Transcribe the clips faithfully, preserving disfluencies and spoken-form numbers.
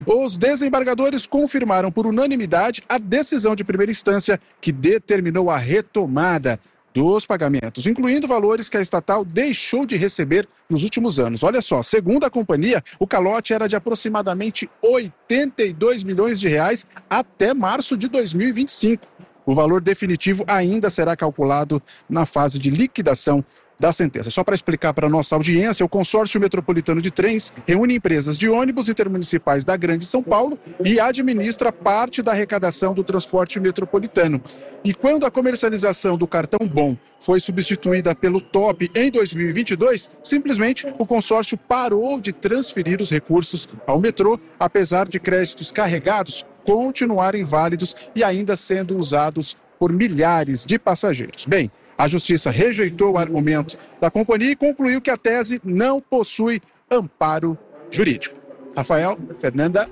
Os desembargadores confirmaram por unanimidade a decisão de primeira instância que determinou a retomada dos pagamentos, incluindo valores que a estatal deixou de receber nos últimos anos. Olha só, segundo a companhia, o calote era de aproximadamente oitenta e dois milhões de reais até março de dois mil e vinte e cinco. O valor definitivo ainda será calculado na fase de liquidação da sentença. Só para explicar para a nossa audiência, o Consórcio Metropolitano de Trens reúne empresas de ônibus intermunicipais da Grande São Paulo e administra parte da arrecadação do transporte metropolitano. E quando a comercialização do cartão Bom foi substituída pelo Top em dois mil e vinte e dois, simplesmente o consórcio parou de transferir os recursos ao metrô, apesar de créditos carregados continuarem válidos e ainda sendo usados por milhares de passageiros. Bem, a Justiça rejeitou o argumento da companhia e concluiu que a tese não possui amparo jurídico. Rafael, Fernanda.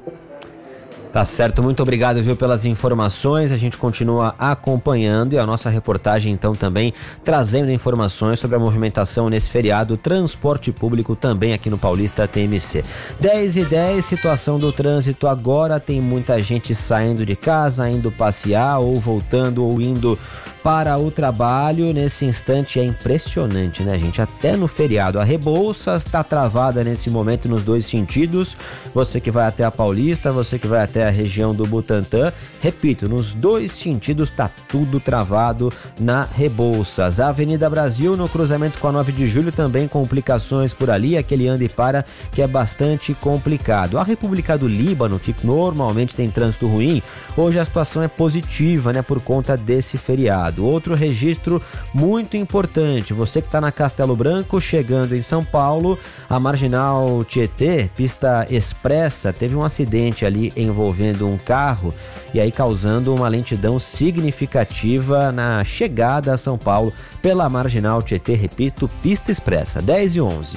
Tá certo, muito obrigado, viu, pelas informações. A gente continua acompanhando e a nossa reportagem, então, também trazendo informações sobre a movimentação nesse feriado, transporte público também aqui no Paulista T M C. dez e dez, situação do trânsito agora, tem muita gente saindo de casa, indo passear ou voltando ou indo para o trabalho. Nesse instante é impressionante, né, gente? Até no feriado. A Rebouças está travada nesse momento nos dois sentidos. Você que vai até a Paulista, você que vai até a região do Butantã. Repito, nos dois sentidos está tudo travado na Rebouças. A Avenida Brasil, no cruzamento com a nove de julho, também complicações por ali. Aquele anda e para que é bastante complicado. A República do Líbano, que normalmente tem trânsito ruim, hoje a situação é positiva, né, por conta desse feriado. Outro registro muito importante, você que está na Castelo Branco, chegando em São Paulo, a Marginal Tietê, pista expressa, teve um acidente ali envolvendo um carro e aí causando uma lentidão significativa na chegada a São Paulo pela Marginal Tietê, repito, pista expressa, dez e onze.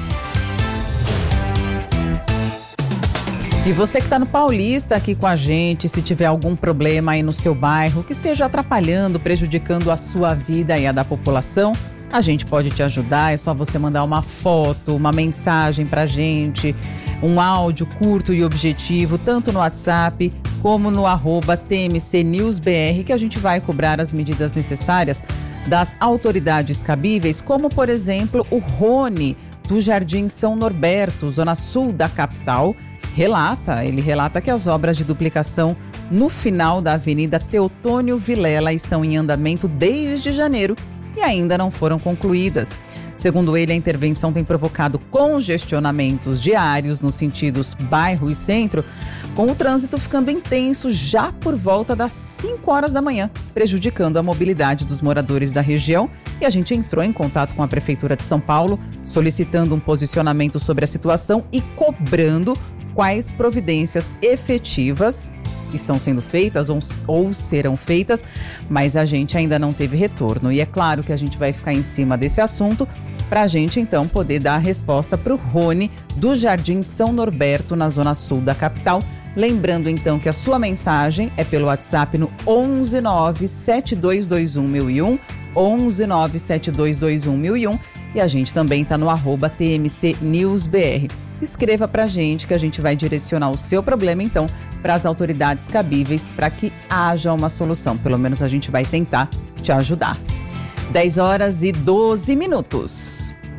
E você que está no Paulista aqui com a gente, se tiver algum problema aí no seu bairro que esteja atrapalhando, prejudicando a sua vida e a da população, a gente pode te ajudar. É só você mandar uma foto, uma mensagem pra gente, um áudio curto e objetivo, tanto no WhatsApp como no arroba T M C News B R, que a gente vai cobrar as medidas necessárias das autoridades cabíveis, como, por exemplo, o Rony, do Jardim São Norberto, zona sul da capital, relata, ele relata que as obras de duplicação no final da Avenida Teotônio Vilela estão em andamento desde janeiro e ainda não foram concluídas. Segundo ele, a intervenção tem provocado congestionamentos diários nos sentidos bairro e centro, com o trânsito ficando intenso já por volta das cinco horas da manhã, prejudicando a mobilidade dos moradores da região. E a gente entrou em contato com a Prefeitura de São Paulo, solicitando um posicionamento sobre a situação e cobrando quais providências efetivas estão sendo feitas ou, ou serão feitas, mas a gente ainda não teve retorno. E é claro que a gente vai ficar em cima desse assunto para a gente, então, poder dar a resposta para o Rony, do Jardim São Norberto, na zona sul da capital. Lembrando, então, que a sua mensagem é pelo WhatsApp no onze nove sete dois dois um mil e um, onze nove sete dois dois um mil e um, e a gente também está no arroba T M C News B R. Escreva pra gente que a gente vai direcionar o seu problema, então, para as autoridades cabíveis para que haja uma solução. Pelo menos a gente vai tentar te ajudar. dez horas e doze minutos.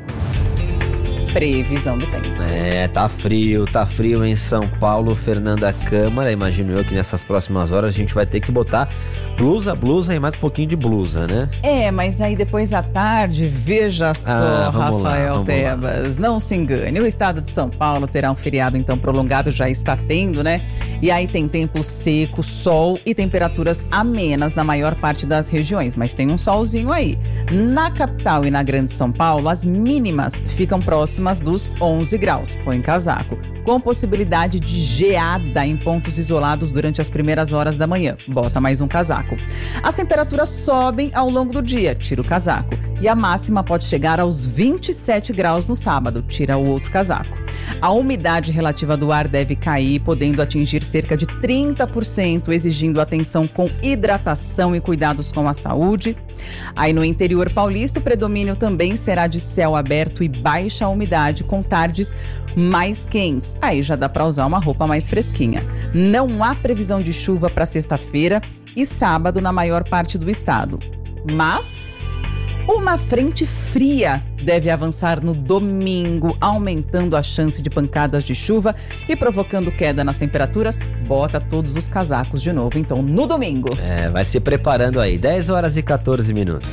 Previsão do tempo. É, tá frio, tá frio em São Paulo, Fernanda Câmara. Imagino eu que nessas próximas horas a gente vai ter que botar blusa, blusa e mais um pouquinho de blusa, né? É, mas aí depois à tarde, veja só, ah, Rafael lá, Tebas, lá. Não se engane. O estado de São Paulo terá um feriado então prolongado, já está tendo, né? E aí tem tempo seco, sol e temperaturas amenas na maior parte das regiões, mas tem um solzinho aí. Na capital e na Grande São Paulo, as mínimas ficam próximas dos onze graus, põe casaco, com possibilidade de geada em pontos isolados durante as primeiras horas da manhã, bota mais um casaco. As temperaturas sobem ao longo do dia, tira o casaco, e a máxima pode chegar aos vinte e sete graus no sábado. Tira o outro casaco. A umidade relativa do ar deve cair, podendo atingir cerca de trinta por cento, exigindo atenção com hidratação e cuidados com a saúde. Aí no interior paulista, o predomínio também será de céu aberto e baixa umidade, com tardes mais quentes. Aí já dá para usar uma roupa mais fresquinha. Não há previsão de chuva para sexta-feira e sábado na maior parte do estado. Mas uma frente fria deve avançar no domingo, aumentando a chance de pancadas de chuva e provocando queda nas temperaturas. Bota todos os casacos de novo, então, no domingo. É, vai se preparando aí. dez horas e quatorze minutos.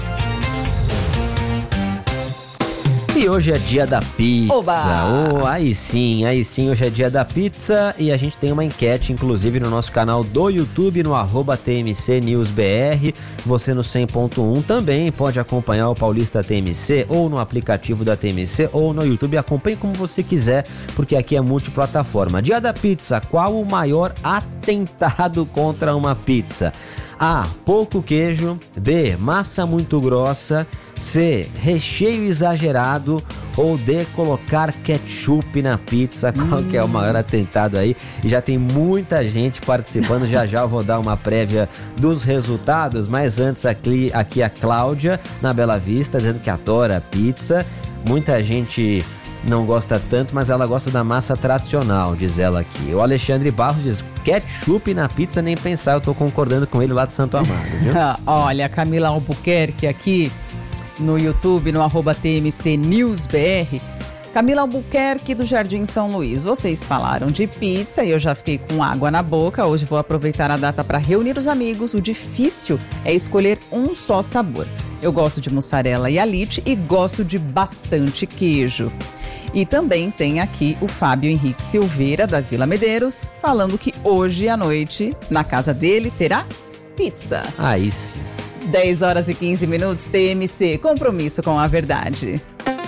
E hoje é dia da pizza. Oh, aí sim, aí sim, hoje é dia da pizza e a gente tem uma enquete, inclusive, no nosso canal do YouTube, no arroba T M C News B R. Você no cem ponto um também pode acompanhar o Paulista T M C ou no aplicativo da T M C ou no YouTube. Acompanhe como você quiser, porque aqui é multiplataforma. Dia da pizza, qual o maior atentado contra uma pizza? A. Pouco queijo. B. Massa muito grossa. C. Recheio exagerado. Ou D. Colocar ketchup na pizza. Qual que é o maior atentado aí? E já tem muita gente participando. Já já eu vou dar uma prévia dos resultados. Mas antes aqui, aqui a Cláudia, na Bela Vista, dizendo que adora pizza. Muita gente não gosta tanto, mas ela gosta da massa tradicional, diz ela aqui. O Alexandre Barros diz, ketchup na pizza, nem pensar, eu tô concordando com ele lá de Santo Amaro, viu? Olha, Camila Albuquerque aqui no YouTube, no arroba T M C News B R. Camila Albuquerque do Jardim São Luís. Vocês falaram de pizza e eu já fiquei com água na boca. Hoje vou aproveitar a data para reunir os amigos. O difícil é escolher um só sabor. Eu gosto de mussarela e alite e gosto de bastante queijo. E também tem aqui o Fábio Henrique Silveira, da Vila Medeiros, falando que hoje à noite, na casa dele, terá pizza. Aí sim. dez horas e quinze minutos, T M C, compromisso com a verdade.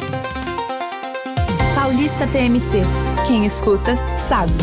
Paulista T M C, quem escuta sabe.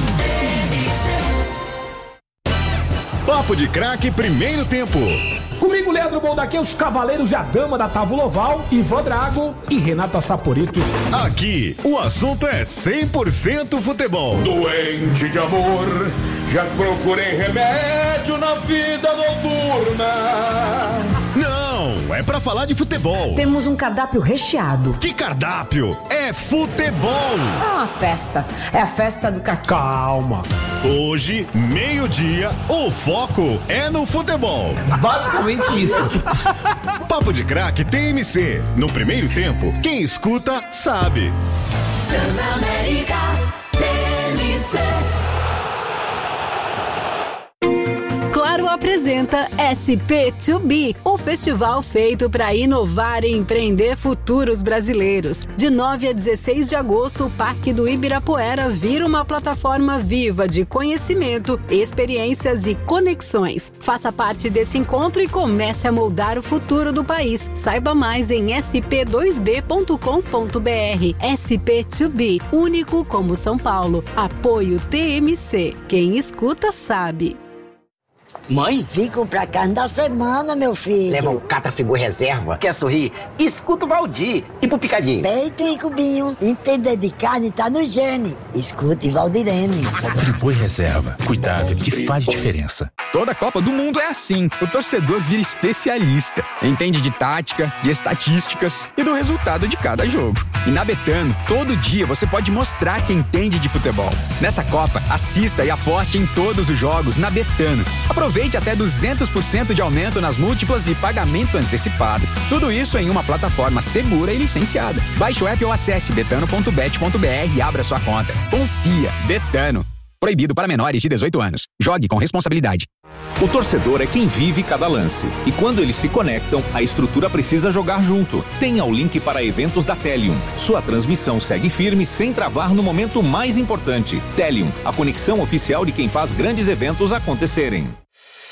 Papo de Craque, primeiro tempo. Comigo, Leandro Bondaque, os cavaleiros e a dama da Távola Oval, Ivan Drago e Renata Saporito. Aqui, o assunto é cem por cento futebol. Doente de amor, já procurei remédio na vida noturna. Não, é pra falar de futebol. Temos um cardápio recheado. Que cardápio? É futebol. É uma festa, é a festa do caqui. Calma. Hoje, meio-dia, o foco é no futebol. Basicamente isso. Papo de Craque T M C. No primeiro tempo, quem escuta sabe. Transamérica T M C. Claro apresenta S P dois B, o festival feito para inovar e empreender futuros brasileiros. De nove a dezesseis de agosto, o Parque do Ibirapuera vira uma plataforma viva de conhecimento, experiências e conexões. Faça parte desse encontro e comece a moldar o futuro do país. Saiba mais em s p dois b ponto com ponto b r. S P dois B, único como São Paulo. Apoio T M C. Quem escuta sabe. Mãe? Vim comprar carne da semana, meu filho. Leva o Catra Friboi Reserva. Quer sorrir? Escuta o Valdir. E pro picadinho? Peito e cubinho. Entender de carne tá no gene. Escute Valdirene. Friboi Reserva. Cuidado que faz diferença. Toda Copa do Mundo é assim. O torcedor vira especialista. Entende de tática, de estatísticas e do resultado de cada jogo. E na Betano, todo dia você pode mostrar que entende de futebol. Nessa Copa, assista e aposte em todos os jogos na Betano. Aproveite até duzentos por cento de aumento nas múltiplas e pagamento antecipado. Tudo isso em uma plataforma segura e licenciada. Baixe o app ou acesse betano ponto bet ponto b r e abra sua conta. Confia, Betano. Proibido para menores de dezoito anos. Jogue com responsabilidade. O torcedor é quem vive cada lance. E quando eles se conectam, a estrutura precisa jogar junto. Tenha o link para eventos da Telium. Sua transmissão segue firme sem travar no momento mais importante. Telium, a conexão oficial de quem faz grandes eventos acontecerem.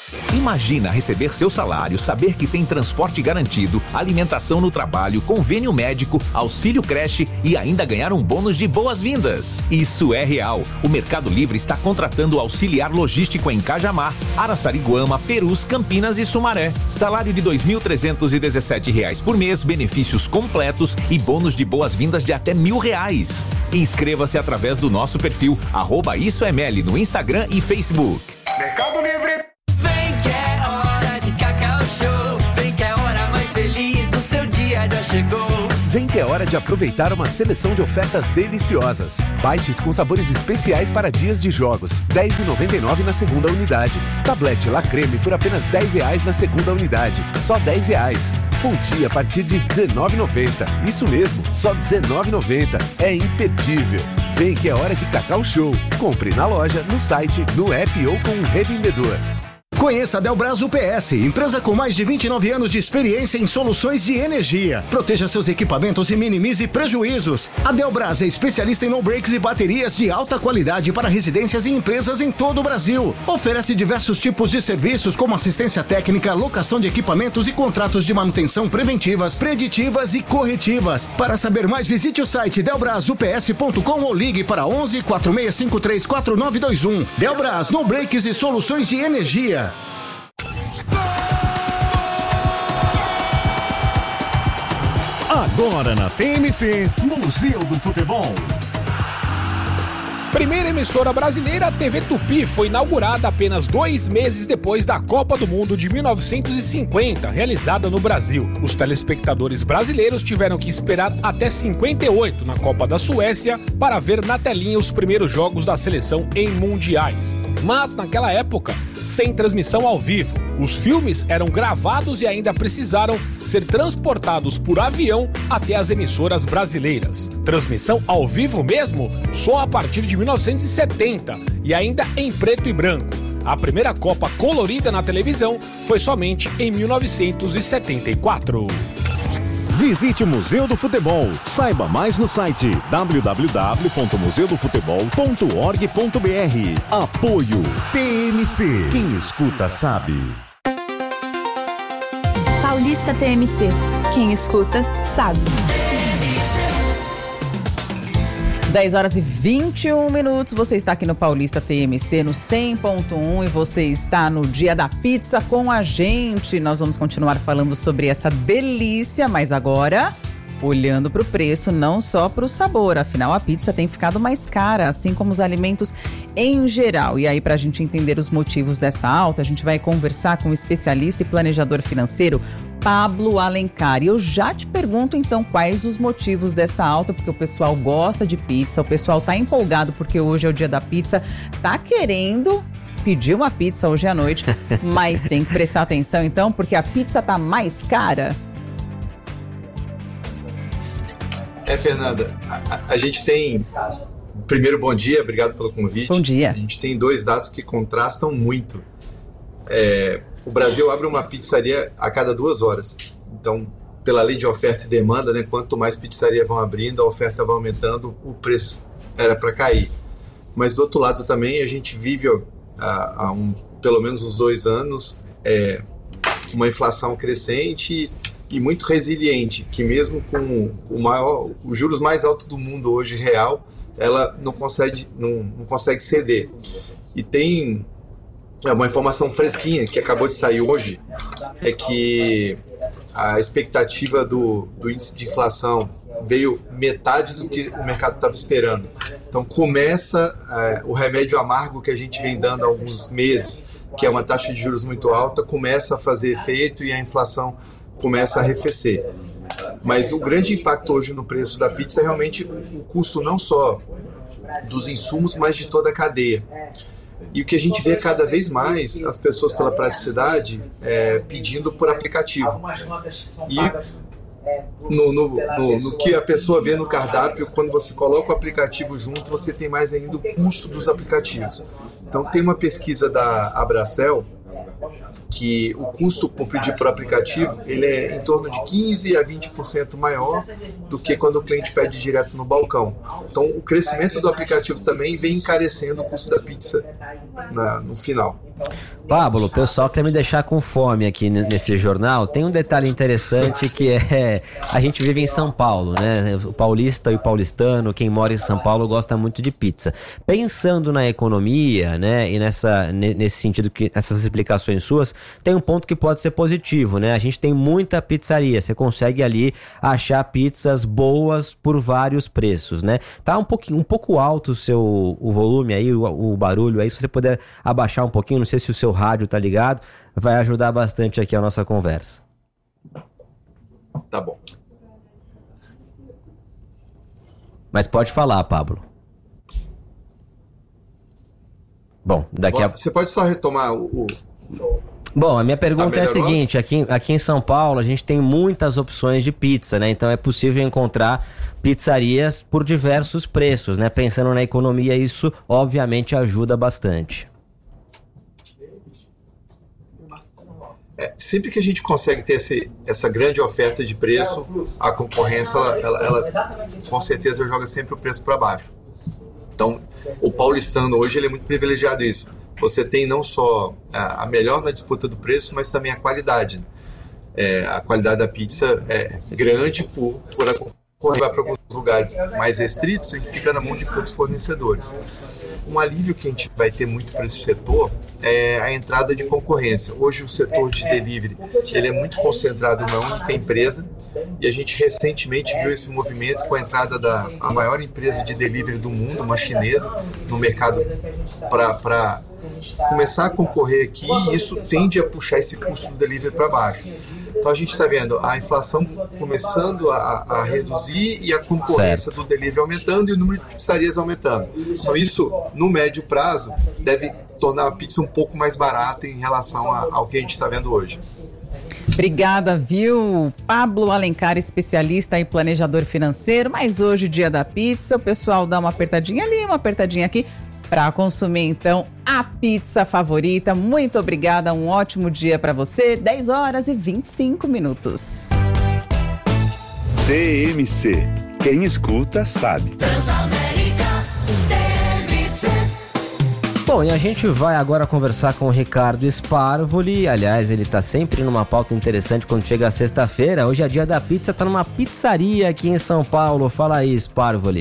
Imagina receber seu salário, saber que tem transporte garantido, alimentação no trabalho, convênio médico, auxílio creche e ainda ganhar um bônus de boas-vindas. Isso é real. O Mercado Livre está contratando auxiliar logístico em Cajamar, Araçariguama, Perus, Campinas e Sumaré. Salário de dois mil trezentos e dezessete reais por mês, benefícios completos e bônus de boas-vindas de até mil reais. Inscreva-se através do nosso perfil arroba Isso é Meli no Instagram e Facebook. Mercado Livre. Vem que é hora de Cacau Show. Vem que é a hora mais feliz do seu dia já chegou. Vem que é hora de aproveitar uma seleção de ofertas deliciosas. Bites com sabores especiais para dias de jogos, dez reais e noventa e nove centavos na segunda unidade. Tablete La Creme por apenas dez reais na segunda unidade, só dez reais. Fonte a partir de dezenove reais e noventa centavos. Isso mesmo, só dezenove reais e noventa centavos. É imperdível. Vem que é hora de Cacau Show. Compre na loja, no site, no app ou com um revendedor. Conheça a Delbras U P S, empresa com mais de vinte e nove anos de experiência em soluções de energia. Proteja seus equipamentos e minimize prejuízos. A Delbras é especialista em no-breaks e baterias de alta qualidade para residências e empresas em todo o Brasil. Oferece diversos tipos de serviços como assistência técnica, locação de equipamentos e contratos de manutenção preventivas, preditivas e corretivas. Para saber mais, visite o site delbras u p s ponto com ou ligue para onze, quatro seis cinco três, quatro nove dois um. Delbras, no-breaks e soluções de energia. Agora na T M C, Museu do Futebol. Primeira emissora brasileira, a T V Tupi, foi inaugurada apenas dois meses depois da Copa do Mundo de mil novecentos e cinquenta, realizada no Brasil. Os telespectadores brasileiros tiveram que esperar até cinquenta e oito, na Copa da Suécia, para ver na telinha os primeiros jogos da seleção em mundiais. Mas, naquela época, sem transmissão ao vivo. Os filmes eram gravados e ainda precisaram ser transportados por avião até as emissoras brasileiras. Transmissão ao vivo mesmo só a partir de mil novecentos e setenta e ainda em preto e branco. A primeira Copa colorida na televisão foi somente em mil novecentos e setenta e quatro. Visite o Museu do Futebol. Saiba mais no site w w w ponto museu do futebol ponto org ponto b r. Apoio T M C. Quem escuta sabe. Paulista T M C. Quem escuta sabe. dez horas e vinte e um minutos, você está aqui no Paulista T M C no cem ponto um e você está no Dia da Pizza com a gente. Nós vamos continuar falando sobre essa delícia, mas agora olhando para o preço, não só para o sabor. Afinal, a pizza tem ficado mais cara, assim como os alimentos em geral. E aí, para a gente entender os motivos dessa alta, a gente vai conversar com o especialista e planejador financeiro Pablo Alencar. E eu já te pergunto, então, quais os motivos dessa alta, porque o pessoal gosta de pizza, o pessoal tá empolgado porque hoje é o dia da pizza, tá querendo pedir uma pizza hoje à noite, mas tem que prestar atenção, então, porque a pizza tá mais cara. É, Fernanda, a, a gente tem... Primeiro, bom dia, obrigado pelo convite. Bom dia. A gente tem dois dados que contrastam muito. É... O Brasil abre uma pizzaria a cada duas horas. Então, pela lei de oferta e demanda, né, quanto mais pizzarias vão abrindo, a oferta vai aumentando, o preço era para cair. Mas, do outro lado também, a gente vive há, há um, pelo menos uns dois anos é, uma inflação crescente e, e muito resiliente, que mesmo com o maior, os juros mais altos do mundo hoje, real, ela não consegue, não, não consegue ceder. E tem... É uma informação fresquinha que acabou de sair hoje, é que a expectativa do, do índice de inflação veio metade do que o mercado estava esperando. Então começa é, o remédio amargo que a gente vem dando há alguns meses, que é uma taxa de juros muito alta, começa a fazer efeito e a inflação começa a arrefecer. Mas o grande impacto hoje no preço da pizza é realmente o custo não só dos insumos, mas de toda a cadeia. E o que a gente vê cada vez mais, as pessoas pela praticidade é, pedindo por aplicativo. E no, no, no, no que a pessoa vê no cardápio, quando você coloca o aplicativo junto, você tem mais ainda o custo dos aplicativos. Então tem uma pesquisa da Abracel que o custo por pedir por aplicativo ele é em torno de quinze a vinte por cento maior do que quando o cliente pede direto no balcão. Então o crescimento do aplicativo também vem encarecendo o custo da pizza na, no final. Pablo, o pessoal quer me deixar com fome aqui nesse jornal. Tem um detalhe interessante que é, a gente vive em São Paulo, né? O paulista e o paulistano, quem mora em São Paulo gosta muito de pizza. Pensando na economia, né, e nessa, nesse sentido, que essas explicações suas, tem um ponto que pode ser positivo, né? A gente tem muita pizzaria, você consegue ali achar pizzas boas por vários preços, né? Tá um pouquinho, um pouco alto o seu o volume aí, o, o barulho aí, se você puder abaixar um pouquinho, não sei se o seu rádio tá ligado, vai ajudar bastante aqui a nossa conversa. Tá bom. Mas pode falar, Pablo. Bom, daqui a... Você pode só retomar o... Bom, a minha pergunta tá é a seguinte, aqui, aqui em São Paulo a gente tem muitas opções de pizza, né? Então é possível encontrar pizzarias por diversos preços, né? Pensando na economia, isso obviamente ajuda bastante. É, sempre que a gente consegue ter esse, essa grande oferta de preço, a concorrência, ela, ela, ela com certeza joga sempre o preço para baixo. Então, o paulistano hoje ele é muito privilegiado isso. Você tem não só a, a melhor na disputa do preço, mas também a qualidade. É, a qualidade da pizza é grande por, por a concorrência. Vai para alguns lugares mais restritos, a gente fica na mão de poucos fornecedores. Um alívio que a gente vai ter muito para esse setor é a entrada de concorrência. Hoje o setor de delivery ele é muito concentrado em uma única empresa e a gente recentemente viu esse movimento com a entrada da a maior empresa de delivery do mundo, uma chinesa, no mercado para começar a concorrer aqui, e isso tende a puxar esse custo do delivery para baixo. Então a gente está vendo a inflação começando a, a reduzir e a concorrência certo. do delivery aumentando e o número de pizzarias aumentando. Então isso, no médio prazo, deve tornar a pizza um pouco mais barata em relação a, ao que a gente está vendo hoje. Obrigada, viu? Pablo Alencar, especialista e planejador financeiro. Mas hoje, dia da pizza, o pessoal dá uma apertadinha ali, uma apertadinha aqui, para consumir, então, a pizza favorita. Muito obrigada, um ótimo dia para você. dez horas e vinte e cinco minutos. T M C. Quem escuta, sabe. Bom, e a gente vai agora conversar com o Ricardo Sparvoli. Aliás, ele tá sempre numa pauta interessante quando chega a sexta-feira. Hoje é dia da pizza, tá numa pizzaria aqui em São Paulo. Fala aí, Sparvoli.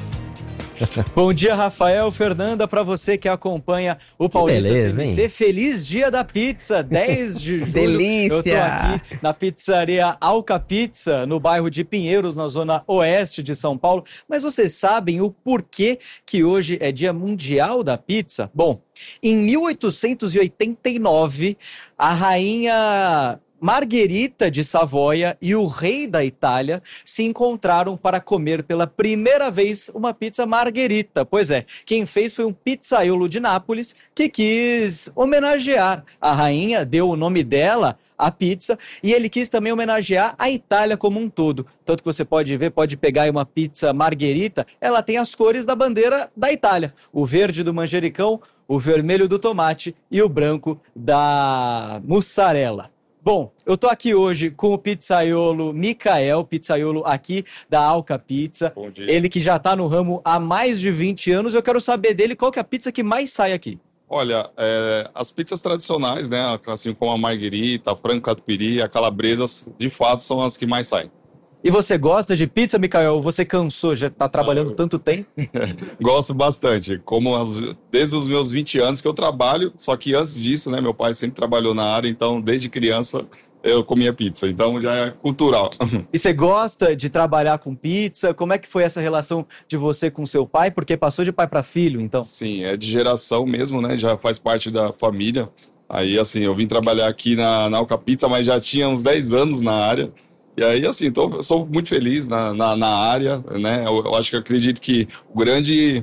Bom dia, Rafael, Fernanda, para você que acompanha o Paulista beleza, T M C. hein? Feliz dia da pizza, dez de julho. Delícia! Eu tô aqui na pizzaria Alca Pizza, no bairro de Pinheiros, na zona oeste de São Paulo. Mas vocês sabem o porquê que hoje é dia mundial da pizza? Bom, em mil oitocentos e oitenta e nove, a rainha Margherita de Savoia e o rei da Itália se encontraram para comer pela primeira vez uma pizza margherita. Pois é, quem fez foi um pizzaiolo de Nápoles que quis homenagear a rainha, deu o nome dela à pizza, e ele quis também homenagear a Itália como um todo. Tanto que você pode ver, pode pegar aí uma pizza margherita, ela tem as cores da bandeira da Itália. O verde do manjericão, o vermelho do tomate e o branco da mussarela. Bom, eu tô aqui hoje com o pizzaiolo Micael, pizzaiolo aqui da Alca Pizza. Bom dia. Ele que já tá no ramo há mais de vinte anos. Eu quero saber dele qual que é a pizza que mais sai aqui. Olha, é, as pizzas tradicionais, né, assim como a margherita, a frango catupiry, a calabresa, de fato são as que mais saem. E você gosta de pizza, Micael? Você cansou, já tá trabalhando ah, tanto tempo? Gosto bastante, como desde os meus vinte anos que eu trabalho, só que antes disso, né, meu pai sempre trabalhou na área, então desde criança eu comia pizza, então já é cultural. E você gosta de trabalhar com pizza? Como é que foi essa relação de você com seu pai? Porque passou de pai para filho, então? Sim, é de geração mesmo, né, já faz parte da família. Aí, assim, eu vim trabalhar aqui na, na Alca Pizza, mas já tinha uns dez anos na área. E aí, assim, tô, eu sou muito feliz na, na, na área, né? Eu, eu acho que eu acredito que o grande...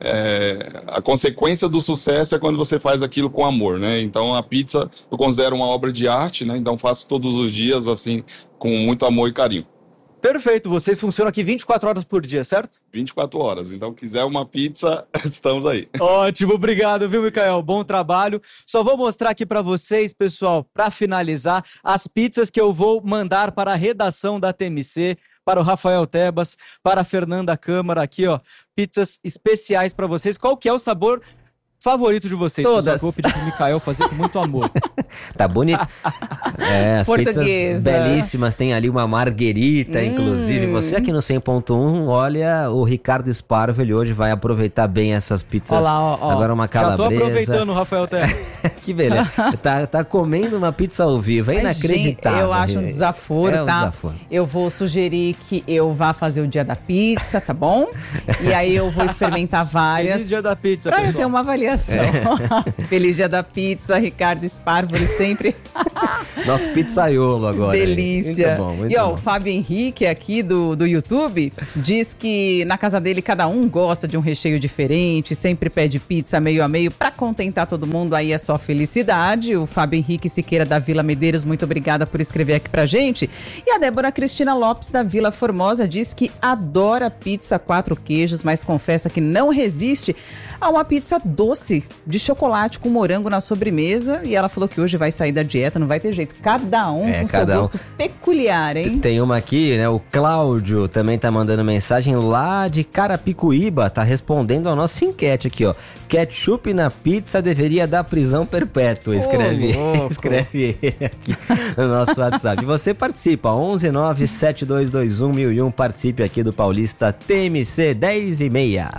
É, a consequência do sucesso é quando você faz aquilo com amor, né? Então, a pizza eu considero uma obra de arte, né? Então, faço todos os dias, assim, com muito amor e carinho. Perfeito, vocês funcionam aqui vinte e quatro horas por dia, certo? vinte e quatro horas, então quiser uma pizza, estamos aí. Ótimo, obrigado, viu, Micael? Bom trabalho. Só vou mostrar aqui para vocês, pessoal, para finalizar, as pizzas que eu vou mandar para a redação da T M C, para o Rafael Tebas, para a Fernanda Câmara aqui, ó, pizzas especiais para vocês. Qual que é o sabor favorito de vocês. Todas. Pessoal, que eu vou pedir pro Mikael fazer com muito amor. Tá bonito. É, as pizzas Portuguesa. belíssimas. Tem ali uma marguerita, Hum. inclusive. Você aqui no cem ponto um, olha, o Ricardo Sparvo, ele hoje vai aproveitar bem essas pizzas. Ó lá, ó, ó. Agora uma calabresa. Já tô aproveitando, Rafael Terres. Que beleza. tá, tá comendo uma pizza ao vivo. É Mas, inacreditável. gente, eu acho um gente. desaforo, é um tá? desaforo. Eu vou sugerir que eu vá fazer o dia da pizza, tá bom? E aí eu vou experimentar várias. Feliz dia da pizza, pra pessoal. eu ter uma avaliação. É. Feliz dia da pizza, Ricardo Sparvo, ele sempre... Nosso pizzaiolo agora. Delícia. Muito bom, muito e ó, bom. o Fábio Henrique aqui do, do YouTube diz que na casa dele cada um gosta de um recheio diferente, sempre pede pizza meio a meio pra contentar todo mundo, aí é só felicidade. O Fábio Henrique Siqueira da Vila Medeiros, muito obrigada por escrever aqui pra gente. E a Débora Cristina Lopes da Vila Formosa diz que adora pizza quatro queijos, mas confessa que não resiste a uma pizza doce de chocolate com morango na sobremesa. E ela falou que hoje vai sair da dieta, não vai ter jeito. Cada um É, com cada seu um. gosto peculiar, hein? Tem uma aqui, né? O Cláudio também tá mandando mensagem lá de Carapicuíba, tá respondendo a nossa enquete aqui, ó. Ketchup na pizza deveria dar prisão perpétua, escreve, louco. escreve aqui no nosso WhatsApp. E você participa, onze nove sete dois dois um mil e um, participe aqui do Paulista T M C dez e meia.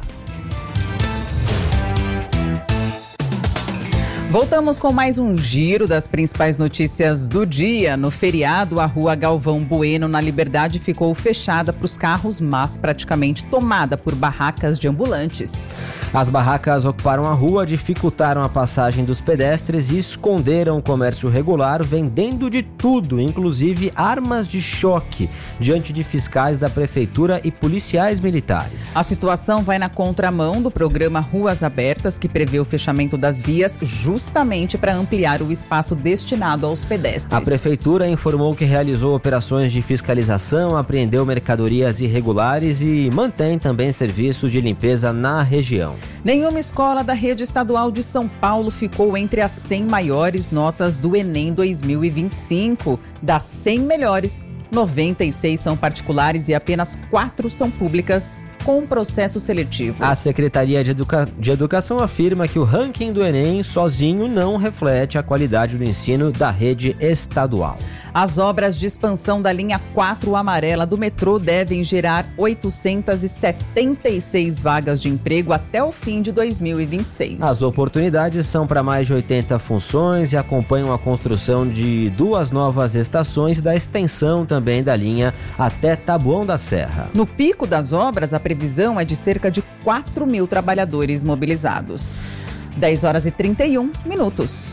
Voltamos com mais um giro das principais notícias do dia. No feriado, a rua Galvão Bueno, na Liberdade, ficou fechada para os carros, mas praticamente tomada por barracas de ambulantes. As barracas ocuparam a rua, dificultaram a passagem dos pedestres e esconderam o comércio regular, vendendo de tudo, inclusive armas de choque, diante de fiscais da prefeitura e policiais militares. A situação vai na contramão do programa Ruas Abertas, que prevê o fechamento das vias justamente para ampliar o espaço destinado aos pedestres. A prefeitura informou que realizou operações de fiscalização, apreendeu mercadorias irregulares e mantém também serviços de limpeza na região. Nenhuma escola da rede estadual de São Paulo ficou entre as cem maiores notas do Enem dois mil e vinte e cinco. Das cem melhores, noventa e seis são particulares e apenas quatro são públicas, com processo seletivo. A Secretaria de, Educa... de Educação afirma que o ranking do Enem sozinho não reflete a qualidade do ensino da rede estadual. As obras de expansão da linha quatro amarela do metrô devem gerar oitocentas e setenta e seis vagas de emprego até o fim de dois mil e vinte e seis. As oportunidades são para mais de oitenta funções e acompanham a construção de duas novas estações e da extensão também da linha até Taboão da Serra. No pico das obras, a previsão é de cerca de quatro mil trabalhadores mobilizados. dez horas e trinta e um minutos.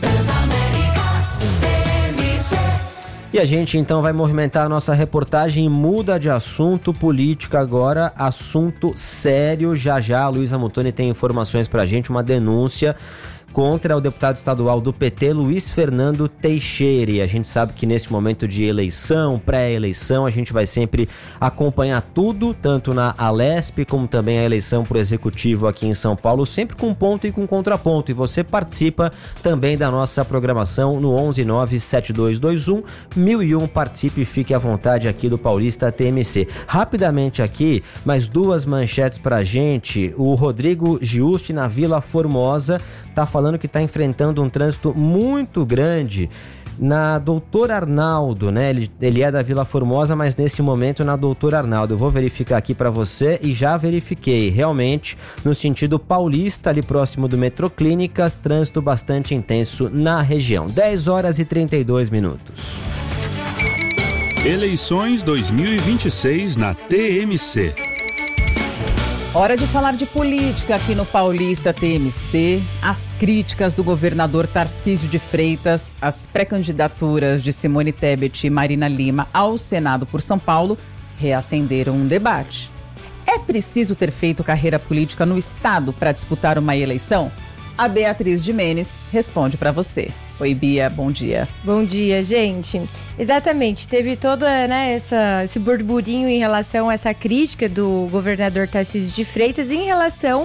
E a gente então vai movimentar a nossa reportagem e muda de assunto. Política agora, assunto sério. Já já a Luísa Mutoni tem informações pra gente, uma denúncia contra o deputado estadual do P T, Luiz Fernando Teixeira. E a gente sabe que nesse momento de eleição, pré-eleição, a gente vai sempre acompanhar tudo, tanto na Alesp como também a eleição para o Executivo aqui em São Paulo, sempre com ponto e com contraponto. E você participa também da nossa programação no onze nove sete dois dois um mil e um. Participe e fique à vontade aqui do Paulista T M C. Rapidamente aqui, mais duas manchetes pra gente. O Rodrigo Giusti, na Vila Formosa, tá falando que está enfrentando um trânsito muito grande na Doutor Arnaldo, né? Ele, ele é da Vila Formosa, mas nesse momento na Doutor Arnaldo. Eu vou verificar aqui para você e já verifiquei. Realmente, no sentido paulista, ali próximo do Metrô Clínicas, trânsito bastante intenso na região. dez horas e trinta e dois minutos. Eleições dois mil e vinte e seis na T M C. Hora de falar de política aqui no Paulista T M C. As críticas do governador Tarcísio de Freitas, as pré-candidaturas de Simone Tebet e Marina Lima ao Senado por São Paulo reacenderam um debate. É preciso ter feito carreira política no Estado para disputar uma eleição? A Beatriz Jimenez responde para você. Oi, Bia, bom dia. Bom dia, gente. Exatamente, teve todo né, essa, esse burburinho em relação a essa crítica do governador Tarcísio de Freitas em relação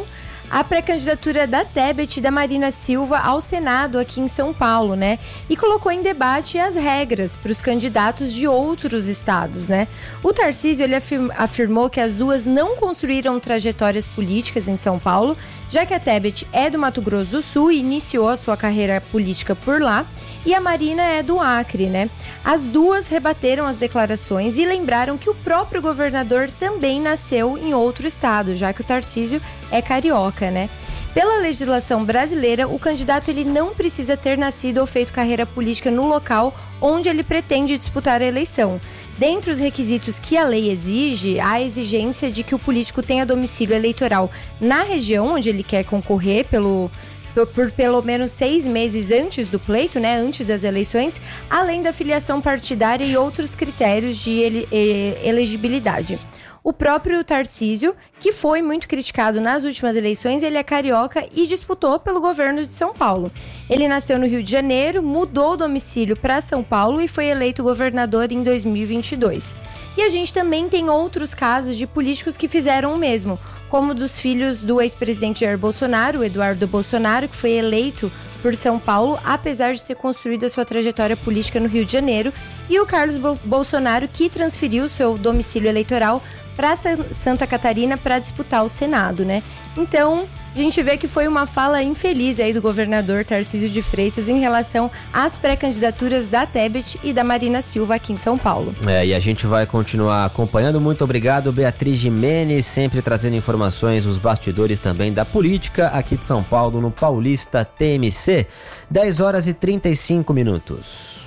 a pré-candidatura da Tebet e da Marina Silva ao Senado aqui em São Paulo, né? E colocou em debate as regras para os candidatos de outros estados, né? O Tarcísio, ele afirm- afirmou que as duas não construíram trajetórias políticas em São Paulo, já que a Tebet é do Mato Grosso do Sul e iniciou a sua carreira política por lá, e a Marina é do Acre, né? As duas rebateram as declarações e lembraram que o próprio governador também nasceu em outro estado, já que o Tarcísio é carioca, né? Pela legislação brasileira, o candidato ele não precisa ter nascido ou feito carreira política no local onde ele pretende disputar a eleição. Dentre os requisitos que a lei exige, há a exigência de que o político tenha domicílio eleitoral na região onde ele quer concorrer pelo... Por, por pelo menos seis meses antes do pleito, né, antes das eleições, além da filiação partidária e outros critérios de ele, eh, elegibilidade. O próprio Tarcísio, que foi muito criticado nas últimas eleições, ele é carioca e disputou pelo governo de São Paulo. Ele nasceu no Rio de Janeiro, mudou o domicílio para São Paulo e foi eleito governador em dois mil e vinte e dois. E a gente também tem outros casos de políticos que fizeram o mesmo, como dos filhos do ex-presidente Jair Bolsonaro, o Eduardo Bolsonaro, que foi eleito por São Paulo, apesar de ter construído a sua trajetória política no Rio de Janeiro, e o Carlos Bolsonaro, que transferiu seu domicílio eleitoral para Santa Catarina para disputar o Senado, né? Então, a gente vê que foi uma fala infeliz aí do governador Tarcísio de Freitas em relação às pré-candidaturas da Tebet e da Marina Silva aqui em São Paulo. É, e a gente vai continuar acompanhando. Muito obrigado, Beatriz Gimenez, sempre trazendo informações, os bastidores também da política aqui de São Paulo, no Paulista T M C. dez horas e trinta e cinco minutos.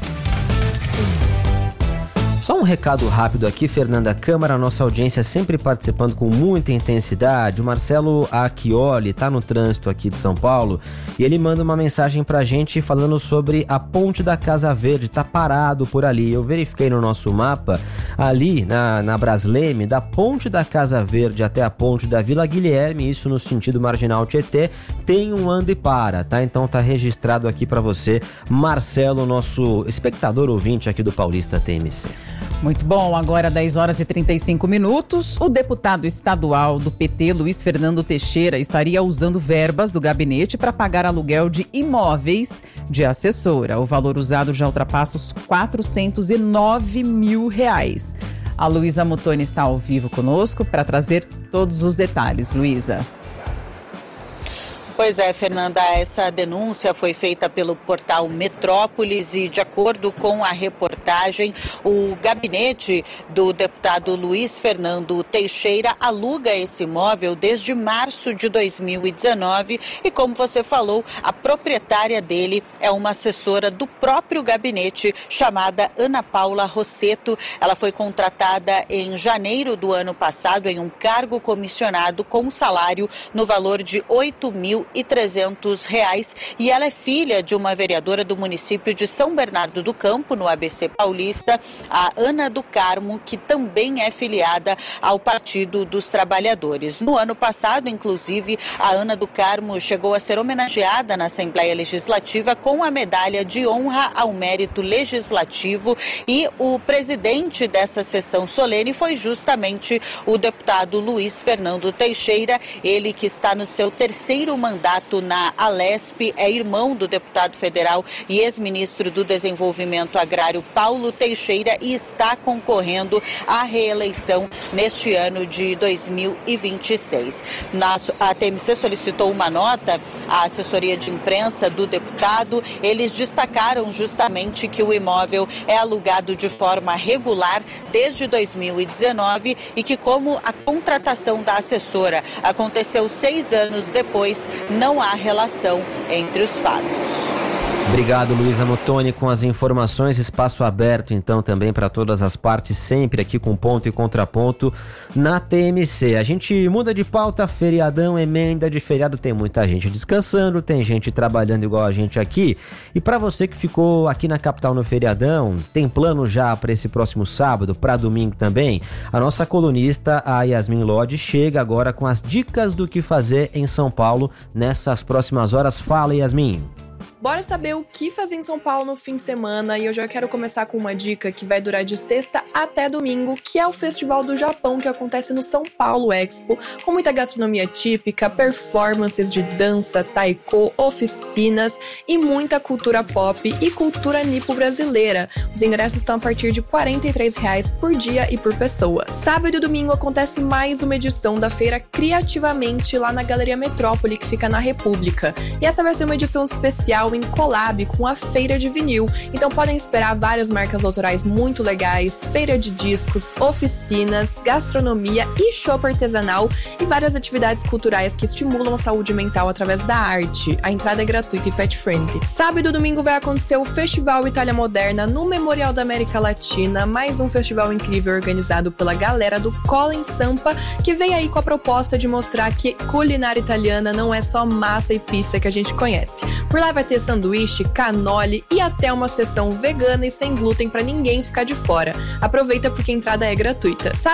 Só um recado rápido aqui, Fernanda Câmara, nossa audiência sempre participando com muita intensidade. O Marcelo Acchioli está no trânsito aqui de São Paulo e ele manda uma mensagem pra gente falando sobre a Ponte da Casa Verde, tá parado por ali. Eu verifiquei no nosso mapa, ali na, na Brasleme, da Ponte da Casa Verde até a Ponte da Vila Guilherme, isso no sentido Marginal Tietê, tem um anda e para, tá? Então tá registrado aqui pra você, Marcelo, nosso espectador ouvinte aqui do Paulista T M C. Muito bom, agora dez horas e trinta e cinco minutos. O deputado estadual do P T, Luiz Fernando Teixeira, estaria usando verbas do gabinete para pagar aluguel de imóveis de assessora. O valor usado já ultrapassa os quatrocentos e nove mil reais. A Luísa Mutoni está ao vivo conosco para trazer todos os detalhes. Luísa. Pois é, Fernanda, essa denúncia foi feita pelo portal Metrópolis e, de acordo com a reportagem, o gabinete do deputado Luiz Fernando Teixeira aluga esse imóvel desde março de dois mil e dezenove e, como você falou, a proprietária dele é uma assessora do próprio gabinete chamada Ana Paula Rosseto. Ela foi contratada em janeiro do ano passado em um cargo comissionado com salário no valor de oito mil e trezentos reais e ela é filha de uma vereadora do município de São Bernardo do Campo, no A B C Paulista, a Ana do Carmo, que também é filiada ao Partido dos Trabalhadores. No ano passado, inclusive, a Ana do Carmo chegou a ser homenageada na Assembleia Legislativa com a medalha de honra ao mérito legislativo e o presidente dessa sessão solene foi justamente o deputado Luiz Fernando Teixeira, ele que está no seu terceiro mandato na Alesp, é irmão do deputado federal e ex-ministro do Desenvolvimento Agrário Paulo Teixeira e está concorrendo à reeleição neste ano de dois mil e vinte e seis. A T M C solicitou uma nota à assessoria de imprensa do deputado. Eles destacaram justamente que o imóvel é alugado de forma regular desde dois mil e dezenove e que, como a contratação da assessora aconteceu seis anos depois, não há relação entre os fatos. Obrigado, Luísa Mutoni, com as informações. Espaço aberto, então, também para todas as partes, sempre aqui com ponto e contraponto na T M C. A gente muda de pauta, feriadão, emenda de feriado, tem muita gente descansando, tem gente trabalhando igual a gente aqui. E para você que ficou aqui na capital no feriadão, tem plano já para esse próximo sábado, para domingo também? A nossa colunista, a Yasmin Lodge, chega agora com as dicas do que fazer em São Paulo nessas próximas horas. Fala, Yasmin. Bora saber o que fazer em São Paulo no fim de semana, e eu já quero começar com uma dica que vai durar de sexta até domingo, que é o Festival do Japão, que acontece no São Paulo Expo, com muita gastronomia típica, performances de dança, taiko, oficinas e muita cultura pop e cultura nipo brasileira. Os ingressos estão a partir de quarenta e três reais por dia e por pessoa. Sábado e domingo acontece mais uma edição da feira Criativamente lá na Galeria Metrópole, que fica na República. E essa vai ser uma edição especial em collab com a Feira de Vinil. Então podem esperar várias marcas autorais muito legais, feira de discos, oficinas, gastronomia e chopp artesanal e várias atividades culturais que estimulam a saúde mental através da arte. A entrada é gratuita e pet friendly. Sábado e domingo vai acontecer o Festival Itália Moderna no Memorial da América Latina, mais um festival incrível organizado pela galera do Colin Sampa, que vem aí com a proposta de mostrar que culinária italiana não é só massa e pizza que a gente conhece. Por lá vai ter sanduíche, canole e até uma sessão vegana e sem glúten para ninguém ficar de fora. Aproveita porque a entrada é gratuita. Sábado